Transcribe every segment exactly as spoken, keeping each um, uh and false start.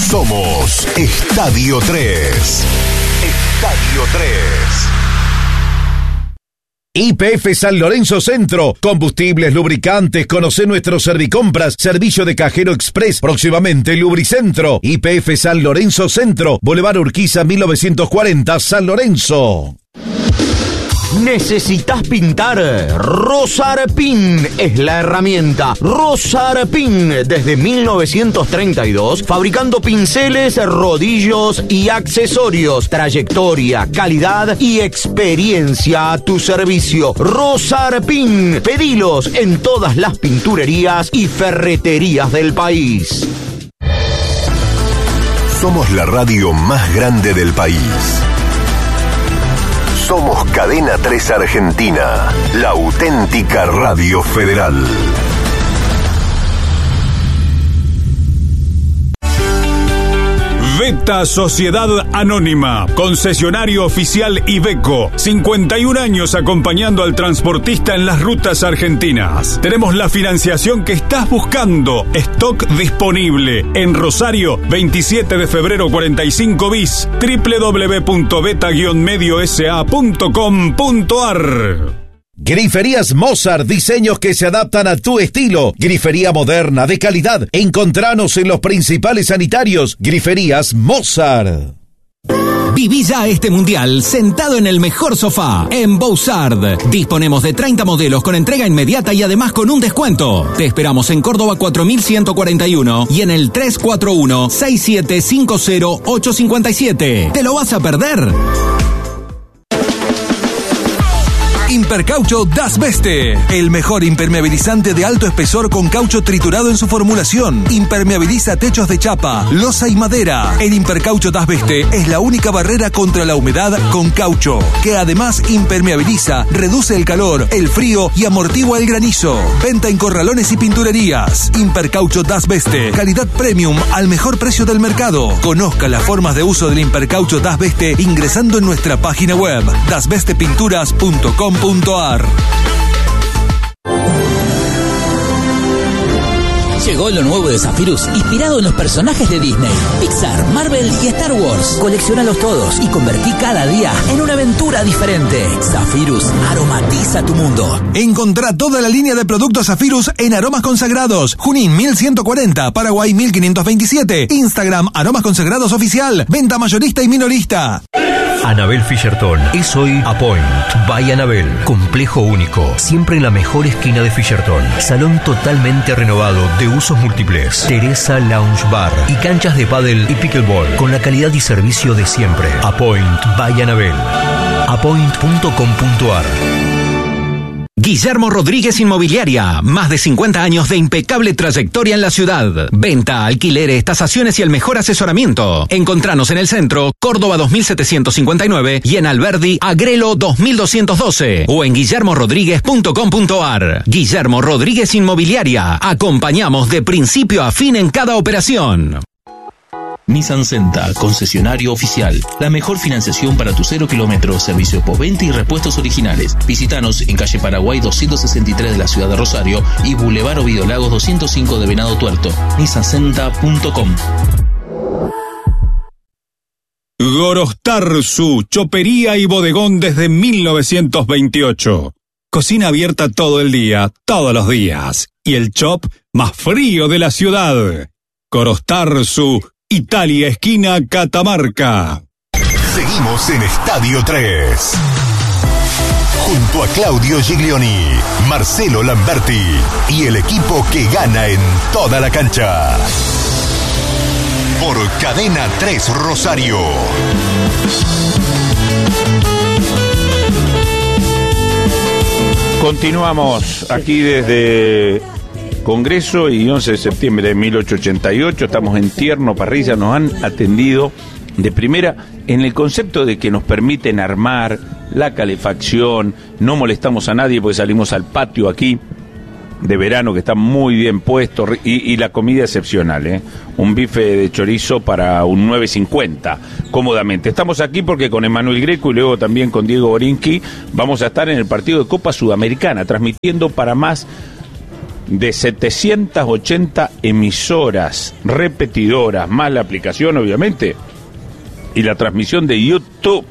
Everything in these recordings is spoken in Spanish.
Somos Estadio tres. Estadio tres. Y P F San Lorenzo Centro, combustibles, lubricantes, conoce nuestros Servicompras, servicio de cajero express, próximamente Lubricentro. Y P F San Lorenzo Centro, Boulevard Urquiza mil novecientos cuarenta, San Lorenzo. ¿Necesitas pintar? Rosarpin es la herramienta. Rosarpin, desde mil novecientos treinta y dos, fabricando pinceles, rodillos y accesorios. Trayectoria, calidad y experiencia a tu servicio. Rosarpin, pedilos en todas las pinturerías y ferreterías del país. Somos la radio más grande del país. Somos Cadena tres Argentina, la auténtica radio federal. Veta Sociedad Anónima, concesionario oficial Iveco, cincuenta y un años acompañando al transportista en las rutas argentinas. Tenemos la financiación que estás buscando, stock disponible. En Rosario, veintisiete de febrero cuarenta y cinco bis, doble u doble u doble u punto beta guion medio s a punto com punto a r. Griferías Mozart, diseños que se adaptan a tu estilo. Grifería moderna, de calidad. Encontranos en los principales sanitarios. Griferías Mozart. Viví ya este mundial sentado en el mejor sofá, en Bouzard. Disponemos de treinta modelos con entrega inmediata y además con un descuento. Te esperamos en Córdoba cuatro mil ciento cuarenta y uno y en el tres cuatro uno, seis siete cinco cero, ocho cinco siete. ¿Te lo vas a perder? Impercaucho Das Beste, el mejor impermeabilizante de alto espesor con caucho triturado en su formulación. Impermeabiliza techos de chapa, losa y madera. El Impercaucho Das Beste es la única barrera contra la humedad con caucho, que además impermeabiliza, reduce el calor, el frío y amortigua el granizo. Venta en corralones y pinturerías. Impercaucho Das Beste, calidad premium al mejor precio del mercado. Conozca las formas de uso del Impercaucho Das Beste ingresando en nuestra página web das beste pinturas punto com punto a r. Llegó lo nuevo de Zephyrus, inspirado en los personajes de Disney, Pixar, Marvel y Star Wars. Colecciónalos todos y convertí cada día en una aventura diferente. Zephyrus aromatiza tu mundo. Encontrá toda la línea de productos Zephyrus en Aromas Consagrados. Junín mil ciento cuarenta, Paraguay mil quinientos veintisiete. Instagram Aromas Consagrados Oficial. Venta mayorista y minorista. Anabel Fisherton es hoy Apoint by Anabel. Complejo único, siempre en la mejor esquina de Fisherton. Salón totalmente renovado de usos múltiples. Teresa Lounge Bar y canchas de pádel y pickleball con la calidad y servicio de siempre. Apoint by Anabel. apoint punto com punto a r. Guillermo Rodríguez Inmobiliaria, más de cincuenta años de impecable trayectoria en la ciudad. Venta, alquileres, tasaciones y el mejor asesoramiento. Encontranos en el centro, Córdoba dos mil setecientos cincuenta y nueve y en Alberdi, Agrelo dos mil doscientos doce o en guillermo rodríguez punto com punto a r. Guillermo Rodríguez Inmobiliaria, acompañamos de principio a fin en cada operación. Nissan Senta, concesionario oficial. La mejor financiación para tu cero kilómetros, servicio postventa y repuestos originales. Visítanos en calle Paraguay doscientos sesenta y tres de la ciudad de Rosario y Boulevard Ovidio Lagos doscientos cinco de Venado Tuerto. nissan senta punto com. Gorostarzu, chopería y bodegón desde mil novecientos veintiocho. Cocina abierta todo el día, todos los días. Y el chop más frío de la ciudad. Gorostarzu, Italia, esquina Catamarca. Seguimos en Estadio tres. Junto a Claudio Giglioni, Marcelo Lamberti y el equipo que gana en toda la cancha. Por Cadena tres Rosario. Continuamos aquí desde Congreso y once de septiembre de mil ochocientos ochenta y ocho, estamos en Tierno Parrilla, nos han atendido de primera en el concepto de que nos permiten armar la calefacción, no molestamos a nadie porque salimos al patio aquí de verano que está muy bien puesto y, y la comida excepcional, ¿eh? Un bife de chorizo para un nueve cincuenta, cómodamente. Estamos aquí porque con Emanuel Greco y luego también con Diego Borinqui vamos a estar en el partido de Copa Sudamericana, transmitiendo para más de setecientas ochenta emisoras repetidoras, más la aplicación obviamente, y la transmisión de YouTube.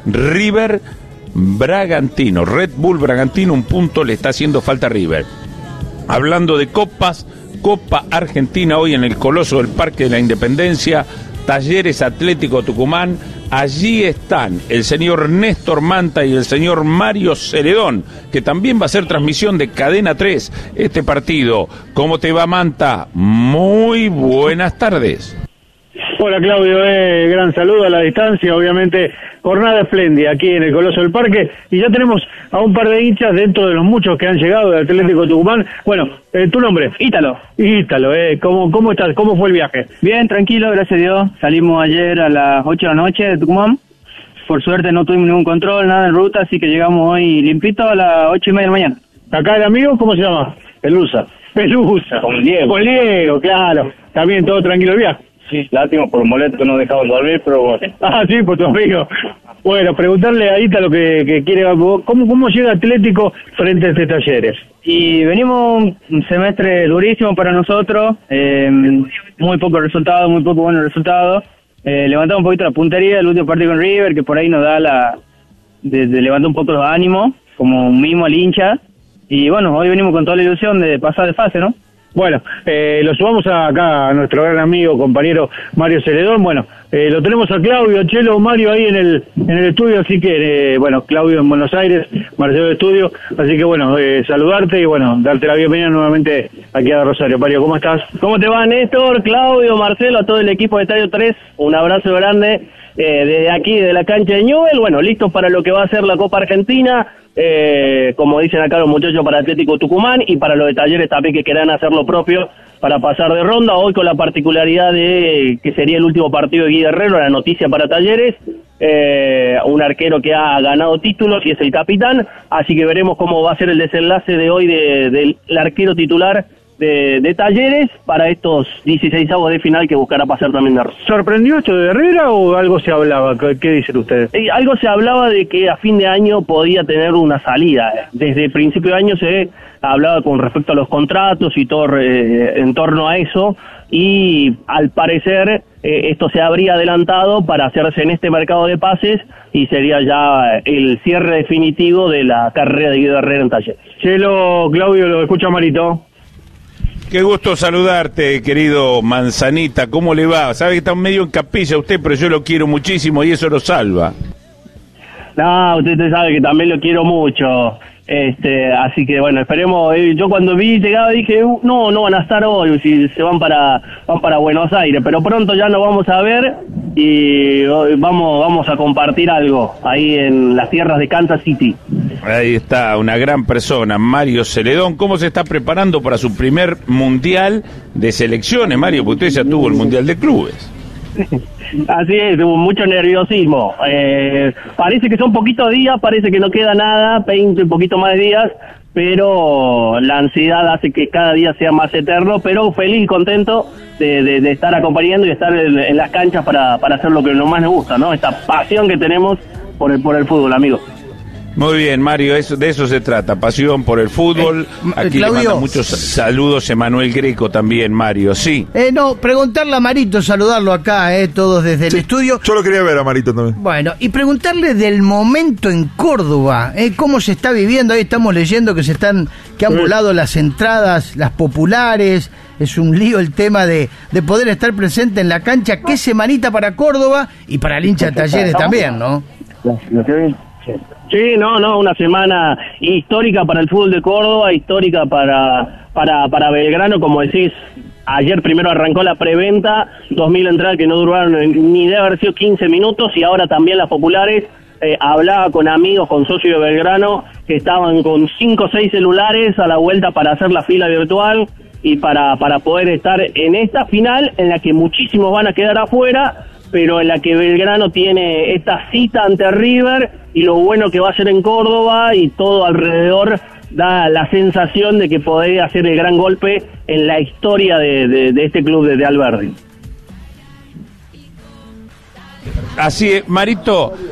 River Bragantino, Red Bull Bragantino, un punto le está haciendo falta a River. Hablando de copas, Copa Argentina hoy en el Coloso del Parque de la Independencia, Talleres Atlético Tucumán. Allí están el señor Néstor Manta y el señor Mario Celedón, que también va a ser transmisión de Cadena tres este partido. ¿Cómo te va, Manta? Muy buenas tardes. Hola, Claudio, eh, gran saludo a la distancia, obviamente jornada espléndida aquí en el Coloso del Parque, y ya tenemos a un par de hinchas dentro de los muchos que han llegado del Atlético Tucumán. Bueno, eh, ¿tu nombre? Ítalo. Ítalo, eh, ¿cómo, ¿cómo estás? ¿Cómo fue el viaje? Bien, tranquilo, gracias a Dios. Salimos ayer a las ocho de la noche de Tucumán. Por suerte no tuvimos ningún control, nada en ruta, así que llegamos hoy limpito a las ocho y media de la mañana. ¿Acá el amigo cómo se llama? Pelusa. Pelusa. Con Diego. Con Diego, claro. También todo tranquilo el viaje. Sí, lástima por un boleto que no dejaban dormir, pero bueno. Ah, sí, por tu amigo. Bueno, preguntarle a Ítalo que, que quiere, ¿cómo, cómo llega Atlético frente a este Talleres? Y venimos un semestre durísimo para nosotros, eh, muy pocos resultados, muy poco buenos resultados. Eh, levantamos un poquito la puntería el último partido con River, que por ahí nos da la... de, de levantar un poco los ánimos, como un mimo al hincha. Y bueno, hoy venimos con toda la ilusión de pasar de fase, ¿no? Bueno, eh, lo sumamos a, acá a nuestro gran amigo, compañero Mario Celedón. Bueno, eh, lo tenemos a Claudio, Chelo, Mario ahí en el en el estudio, así que, eh, bueno, Claudio en Buenos Aires, Marcelo de estudio, así que bueno, eh, saludarte y bueno, darte la bienvenida nuevamente aquí a Rosario. Mario, ¿cómo estás? ¿Cómo te va, Néstor, Claudio, Marcelo, a todo el equipo de Estadio tres? Un abrazo grande eh, desde aquí, de la cancha de Newell. Bueno, listos para lo que va a ser la Copa Argentina. Eh, como dicen acá los muchachos, para Atlético Tucumán y para los de Talleres también, que quieran hacer lo propio para pasar de ronda. Hoy con la particularidad de que sería el último partido de Guido Herrero, la noticia para Talleres, eh, un arquero que ha ganado títulos y es el capitán, así que veremos cómo va a ser el desenlace de hoy de, de, del arquero titular de, de Talleres para estos dieciseisavos de final que buscará pasar también de Herrera. ¿Sorprendió esto de Herrera o algo se hablaba? ¿Qué, qué dicen ustedes? Eh, algo se hablaba de que a fin de año podía tener una salida. Desde el principio de año se hablaba con respecto a los contratos y todo eh, en torno a eso, y al parecer eh, esto se habría adelantado para hacerse en este mercado de pases y sería ya el cierre definitivo de la carrera de Guido Herrera en Talleres. Chelo, Claudio, lo escucha Marito. Qué gusto saludarte, querido Manzanita. ¿Cómo le va? Sabe que está medio en capilla usted, pero yo lo quiero muchísimo y eso lo salva. No, usted, usted sabe que también lo quiero mucho. Este, así que bueno, esperemos. Eh, yo cuando vi llegaba dije, uh, no, no van a estar hoy, si se van para van para Buenos Aires, pero pronto ya nos vamos a ver y uh, vamos vamos a compartir algo ahí en las tierras de Kansas City. Ahí está, una gran persona, Mario Celedón. ¿Cómo se está preparando para su primer mundial de selecciones, Mario? Porque usted ya tuvo el mundial de clubes. Así es, mucho nerviosismo. Eh, parece que son poquitos días, parece que no queda nada, veinte, un poquito más de días, pero la ansiedad hace que cada día sea más eterno, pero feliz y contento de, de, de estar acompañando y estar en, en las canchas para, para hacer lo que nos más nos gusta, ¿no? Esta pasión que tenemos por el, por el fútbol, amigo. Muy bien, Mario, eso, de eso se trata, pasión por el fútbol. Eh, Aquí Claudio, le manda muchos saludos Emanuel Greco también, Mario, sí. Eh, no, preguntarle a Marito, saludarlo acá, eh, todos desde el sí, estudio. Yo lo quería ver a Marito también. Bueno, y preguntarle del momento en Córdoba, eh, cómo se está viviendo. Ahí estamos leyendo que se están, que han volado las entradas, las populares. Es un lío el tema de, de poder estar presente en la cancha. Qué semanita para Córdoba y para el hincha de Talleres también, ¿no? Sí, no, no, una semana histórica para el fútbol de Córdoba, histórica para para para Belgrano, como decís. Ayer primero arrancó la preventa, dos mil entradas que no duraron ni debe haber sido quince minutos, y ahora también las populares. Eh, hablaba con amigos, con socios de Belgrano, que estaban con cinco o seis celulares a la vuelta para hacer la fila virtual y para, para poder estar en esta final, en la que muchísimos van a quedar afuera, pero en la que Belgrano tiene esta cita ante River y lo bueno que va a ser en Córdoba, y todo alrededor da la sensación de que podría hacer el gran golpe en la historia de, de, de este club de, de Alberdi. Así es, Marito,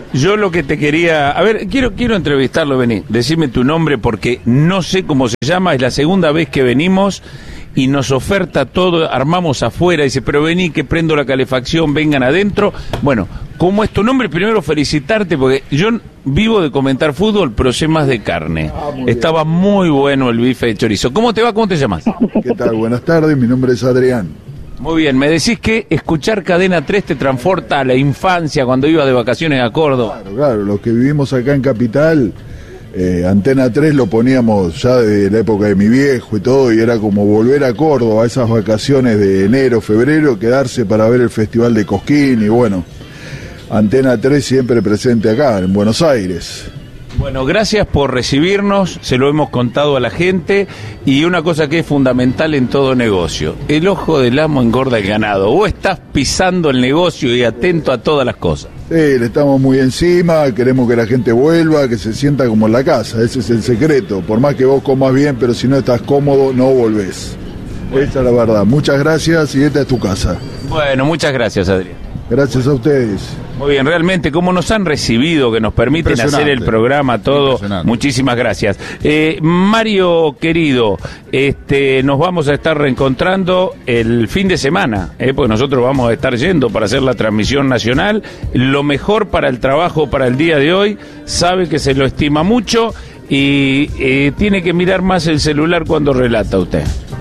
Yo lo que te quería... A ver, quiero quiero entrevistarlo, vení. Decime tu nombre porque no sé cómo se llama. Es la segunda vez que venimos y nos oferta todo. Armamos afuera. Dice, pero vení que prendo la calefacción, vengan adentro. Bueno, ¿cómo es tu nombre? Primero felicitarte porque yo vivo de comentar fútbol, pero sé más de carne. Ah, muy Estaba bien. Muy bueno el bife de chorizo. ¿Cómo te va? ¿Cómo te llamas? ¿Qué tal? Buenas tardes. Mi nombre es Adrián. Muy bien, me decís que escuchar Cadena tres te transporta a la infancia cuando ibas de vacaciones a Córdoba. Claro, claro, los que vivimos acá en Capital, eh, Antena tres lo poníamos ya de la época de mi viejo y todo, y era como volver a Córdoba, esas vacaciones de enero, febrero, quedarse para ver el Festival de Cosquín y bueno, Antena tres siempre presente acá, en Buenos Aires. Bueno, gracias por recibirnos, se lo hemos contado a la gente, y una cosa que es fundamental en todo negocio, el ojo del amo engorda el ganado. Vos estás pisando el negocio y atento a todas las cosas. Sí, le estamos muy encima, queremos que la gente vuelva, que se sienta como en la casa, ese es el secreto. Por más que vos comas bien, pero si no estás cómodo, no volvés. Bueno. Esa es la verdad. Muchas gracias y esta es tu casa. Bueno, muchas gracias, Adrián. Gracias a ustedes. Muy bien, realmente, cómo nos han recibido, que nos permiten hacer el programa, todo, muchísimas gracias. Eh, Mario, querido, este, nos vamos a estar reencontrando el fin de semana, eh, porque nosotros vamos a estar yendo para hacer la transmisión nacional. Lo mejor para el trabajo, para el día de hoy, sabe que se lo estima mucho y eh, tiene que mirar más el celular cuando relata usted.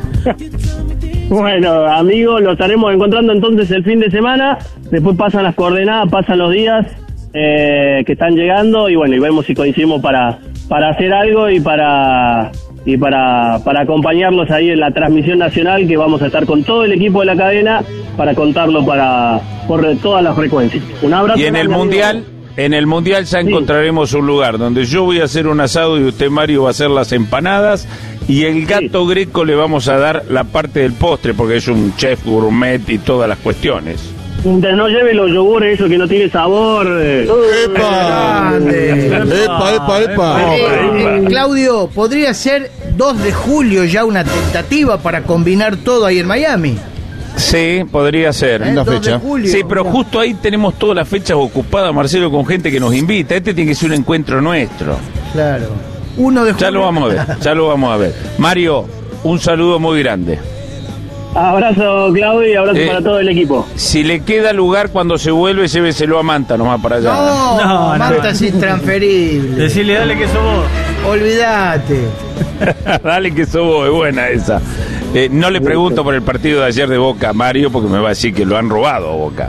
Bueno, amigos, lo estaremos encontrando entonces el fin de semana. Después pasan las coordenadas, pasan los días eh, que están llegando y bueno, y vemos si coincidimos para para hacer algo y para y para para acompañarlos ahí en la transmisión nacional, que vamos a estar con todo el equipo de la cadena para contarlo para por todas las frecuencias. Un abrazo. Y en el mundial, amigo. En el mundial ya sí. Encontraremos un lugar donde yo voy a hacer un asado y usted, Mario, va a hacer las empanadas. Y el gato sí. Greco le vamos a dar la parte del postre, porque es un chef gourmet y todas las cuestiones. No lleve los yogures, eso que no tiene sabor. Eh. ¡Epa! ¡Epa, epa, epa! Eh, eh, Claudio, ¿podría ser dos de julio ya una tentativa para combinar todo ahí en Miami? Sí, podría ser. ¿Eh? dos fecha. De julio. Sí, pero justo ahí tenemos todas las fechas ocupadas, Marcelo, con gente que nos invita. Este tiene que ser un encuentro nuestro. Claro. Uno de julio. Ya lo vamos a ver, ya lo vamos a ver. Mario, un saludo muy grande. Abrazo, Claudio, y abrazo eh, para todo el equipo. Si le queda lugar cuando se vuelve, lléveselo a Manta nomás para allá. No, no, Manta no. Es intransferible. Decirle, dale que sos vos. Olvídate. Dale que sos vos, es buena esa. Eh, no le pregunto por el partido de ayer de Boca, Mario, porque me va a decir que lo han robado a Boca.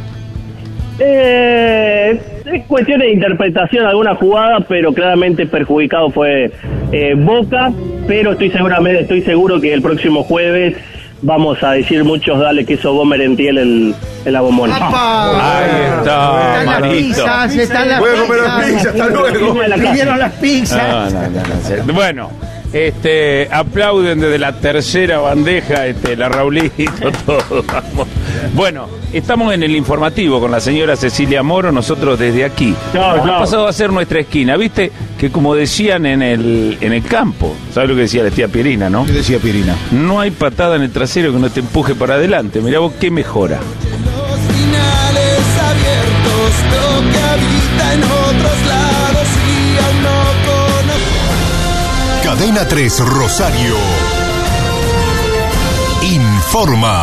Eh, es cuestión de interpretación de alguna jugada, pero claramente perjudicado fue eh, Boca, pero estoy seguramente estoy seguro que el próximo jueves vamos a decir muchos dale queso vos Merentiel en, en la bombona. Ahí está, están las pizzas, están las Voy a comer las pizzas, hasta luego. Pidieron las pizzas. No, no, no, no. Bueno, este, aplauden desde la tercera bandeja, este, la Raulito, todo. Vamos. Bueno, estamos en el informativo con la señora Cecilia Moro, nosotros desde aquí. Claro, Hemos claro. pasado a ser nuestra esquina, ¿viste? Que como decían en el en el campo, ¿sabes lo que decía la tía Pierina, no? ¿Qué decía Pierina? No hay patada en el trasero que no te empuje para adelante. Mirá vos qué mejora. Los finales abiertos, lo que habita en otros lados y aún no conozco. Cadena tres Rosario informa.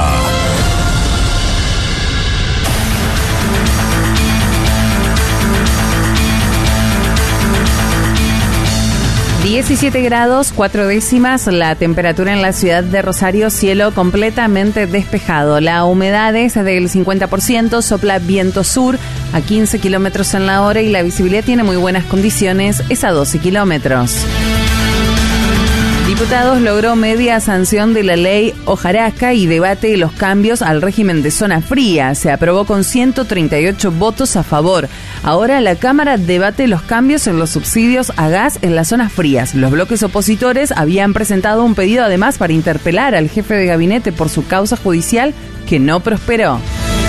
diecisiete grados, cuatro décimas, la temperatura en la ciudad de Rosario, cielo completamente despejado. La humedad es del cincuenta por ciento, sopla viento sur a quince kilómetros en la hora y la visibilidad tiene muy buenas condiciones, es a doce kilómetros. Diputados logró media sanción de la ley Hojarasca y debate los cambios al régimen de zona fría. Se aprobó con ciento treinta y ocho votos a favor. Ahora la Cámara debate los cambios en los subsidios a gas en las zonas frías. Los bloques opositores habían presentado un pedido además para interpelar al jefe de gabinete por su causa judicial que no prosperó.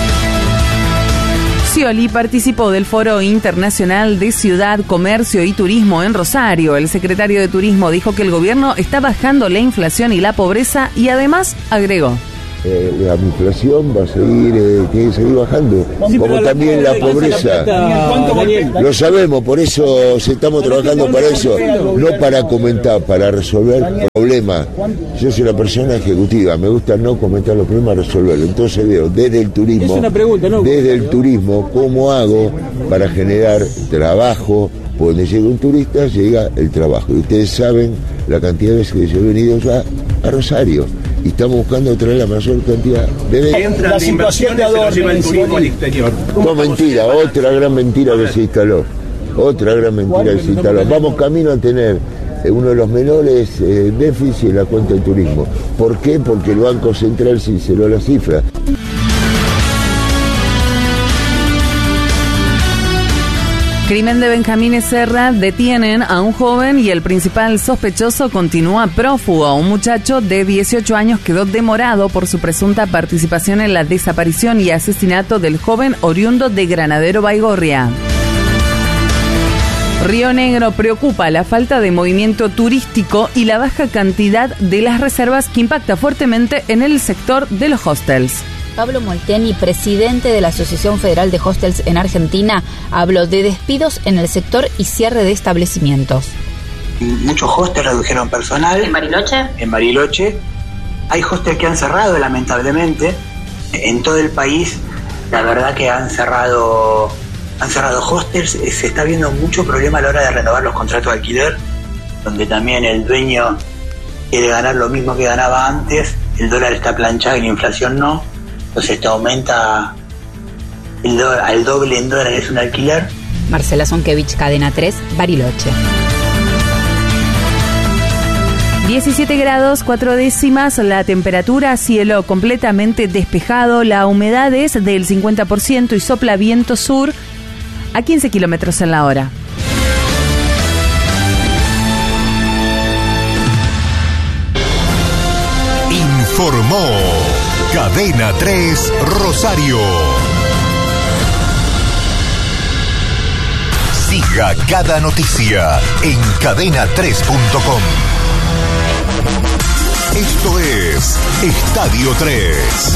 Scioli participó del Foro Internacional de Ciudad, Comercio y Turismo en Rosario. El secretario de Turismo dijo que el gobierno está bajando la inflación y la pobreza y además agregó: eh, la inflación va a seguir, eh, tiene que seguir bajando, sí, como también la, la pobreza. La Lo sabemos, por eso si estamos trabajando para eso, no para comentar, para resolver problemas. Yo soy una persona ejecutiva, me gusta no comentar los problemas, resolverlos. Entonces veo desde el turismo, es una pregunta, ¿no? Desde el turismo, cómo hago para generar trabajo. Cuando llega un turista, llega el trabajo. Y ustedes saben la cantidad de veces que yo he venido ya a Rosario. Y estamos buscando traer la mayor cantidad de veces. La situación de adorno el turismo al exterior. No, mentira, otra gran mentira que se instaló. Otra gran mentira que se instaló. Vamos camino a tener uno de los menores eh, déficits en la cuenta del turismo. ¿Por qué? Porque el Banco Central sinceró la cifra. Crimen de Benjamín Serra. Detienen a un joven y el principal sospechoso continúa prófugo. Un muchacho de dieciocho años quedó demorado por su presunta participación en la desaparición y asesinato del joven oriundo de Granadero Baigorria. Río Negro preocupa la falta de movimiento turístico y la baja cantidad de las reservas que impacta fuertemente en el sector de los hostels. Pablo Molteni, presidente de la Asociación Federal de Hostels en Argentina, habló de despidos en el sector y cierre de establecimientos. Muchos hostels redujeron personal. ¿En Bariloche? En Bariloche. Hay hostels que han cerrado, lamentablemente. En todo el país, la verdad que han cerrado, han cerrado hostels. Se está viendo mucho problema a la hora de renovar los contratos de alquiler, donde también el dueño quiere ganar lo mismo que ganaba antes. El dólar está planchado y la inflación no. Entonces esto aumenta el do- al doble en dólares un alquiler. Marcela Zonkevich, Cadena tres, Bariloche. diecisiete grados, cuatro décimas, la temperatura, cielo completamente despejado, la humedad es del cincuenta por ciento y sopla viento sur a quince kilómetros en la hora. Informó Cadena tres Rosario. Siga cada noticia en cadena tres punto com. Esto es Estadio tres.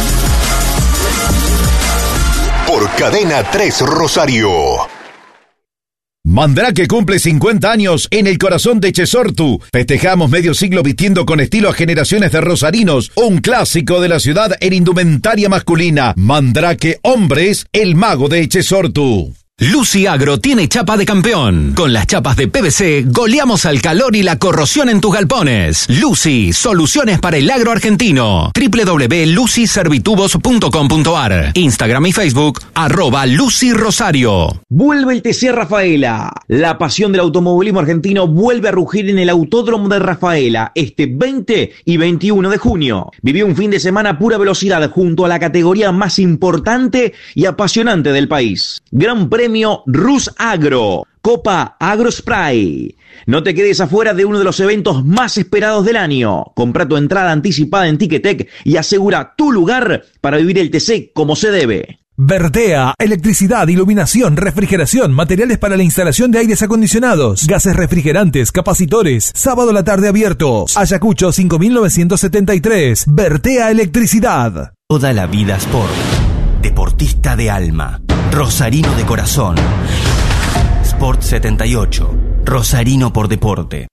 Por Cadena tres Rosario. Mandrake cumple cincuenta años en el corazón de Echesortu. Festejamos medio siglo vistiendo con estilo a generaciones de rosarinos. Un clásico de la ciudad en indumentaria masculina. Mandrake Hombres, el mago de Echesortu. Lucy Agro tiene chapa de campeón. Con las chapas de P V C goleamos al calor y la corrosión en tus galpones. Lucy, soluciones para el agro argentino. doble u doble u doble u punto lucy servitubos punto com punto a r. Instagram y Facebook, arroba Lucy Rosario. Vuelve el T C Rafaela. La pasión del automovilismo argentino vuelve a rugir en el Autódromo de Rafaela este veinte y veintiuno de junio. Vivió un fin de semana pura velocidad junto a la categoría más importante y apasionante del país. Gran Premio Premio Rus Agro, Copa AgroSpray. No te quedes afuera de uno de los eventos más esperados del año. Compra tu entrada anticipada en Ticketek y asegura tu lugar para vivir el T C como se debe. Vertea, electricidad, iluminación, refrigeración, materiales para la instalación de aires acondicionados, gases refrigerantes, capacitores, sábado a la tarde abiertos. Ayacucho cinco mil novecientos setenta y tres. Vertea Electricidad. Toda la vida Sport. Deportista de alma. Rosarino de corazón. Sport setenta y ocho. Rosarino por deporte.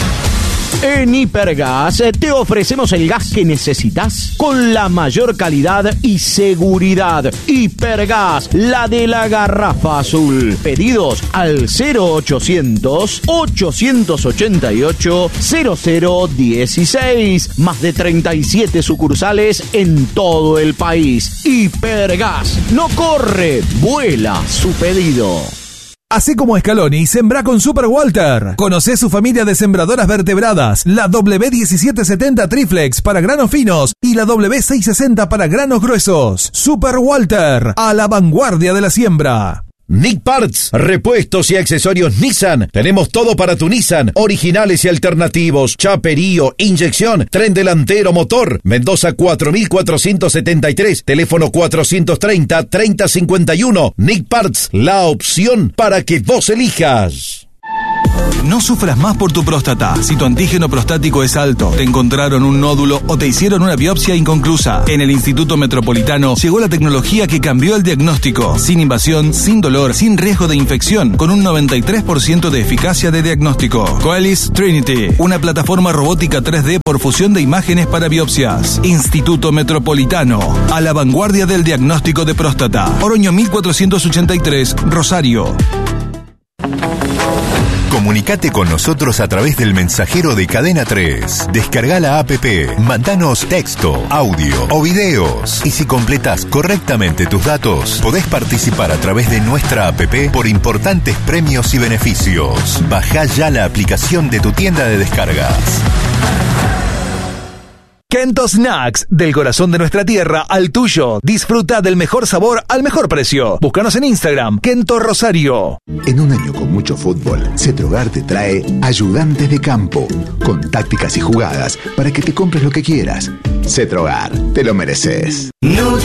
En Hipergas te ofrecemos el gas que necesitas con la mayor calidad y seguridad. Hipergas, la de la garrafa azul. Pedidos al cero ochocientos, ochocientos ochenta y ocho, cero cero dieciséis. Más de treinta y siete sucursales en todo el país. Hipergas, no corre, vuela su pedido. Así como Scaloni, sembra con Super Walter. Conocé su familia de sembradoras vertebradas, la W diecisiete setenta Triflex para granos finos y la W seiscientos sesenta para granos gruesos. Super Walter, a la vanguardia de la siembra. Nick Parts, repuestos y accesorios Nissan. Tenemos todo para tu Nissan, originales y alternativos, chaperío, inyección, tren delantero, motor. Mendoza cuatro mil cuatrocientos setenta y tres, teléfono cuatrocientos treinta, treinta cincuenta y uno. Nick Parts, la opción para que vos elijas. No sufras más por tu próstata. Si tu antígeno prostático es alto, te encontraron un nódulo o te hicieron una biopsia inconclusa. En el Instituto Metropolitano llegó la tecnología que cambió el diagnóstico. Sin invasión, sin dolor, sin riesgo de infección, con un noventa y tres por ciento de eficacia de diagnóstico. Coelis Trinity, una plataforma robótica tres D por fusión de imágenes para biopsias. Instituto Metropolitano, a la vanguardia del diagnóstico de próstata. Oroño mil cuatrocientos ochenta y tres, Rosario. Comunicate con nosotros a través del mensajero de Cadena tres. Descarga la app, mandanos texto, audio o videos. Y si completas correctamente tus datos, podés participar a través de nuestra app por importantes premios y beneficios. Bajá ya la aplicación de tu tienda de descargas. Kento Snacks, del corazón de nuestra tierra al tuyo. Disfruta del mejor sabor al mejor precio. Búscanos en Instagram, Kento Rosario. En un año con mucho fútbol, Cetrogar te trae Ayudantes de Campo, con tácticas y jugadas para que te compres lo que quieras. Cetrogar, te lo mereces.